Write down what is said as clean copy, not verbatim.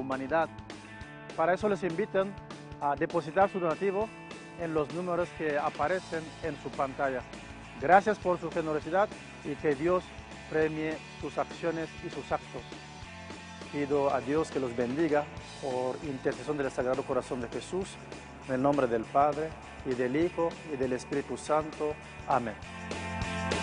humanidad. Para eso les invitan a depositar su donativo en los números que aparecen en su pantalla. Gracias por su generosidad y que Dios premie sus acciones y sus actos. Pido a Dios que los bendiga por intercesión del Sagrado Corazón de Jesús, en el nombre del Padre, y del Hijo, y del Espíritu Santo. Amén.